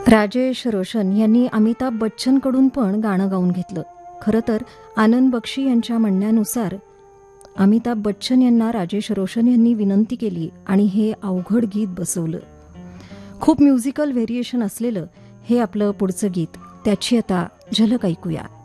राजेश रोशन यांनी अमिताभ बच्चनकडून पण गाणं गाऊन घेतलं. खरं तर आनंद बक्षी यांच्या म्हणण्यानुसार अमिताभ बच्चन यांना राजेश रोशन यांनी विनंती केली आणि हे अवघड गीत बसवलं. खूप म्युझिकल व्हेरिएशन असलेलं हे आपलं पुढचं गीत, त्याची आता झलक ऐकूया.